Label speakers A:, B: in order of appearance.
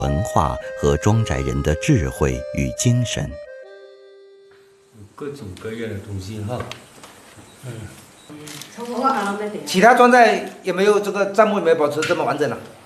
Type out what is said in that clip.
A: 文化和庄宅人的智慧与精神。
B: 各种各样的东西哈。
C: 其他庄寨有没有这个账目有没有保持这么完整啊？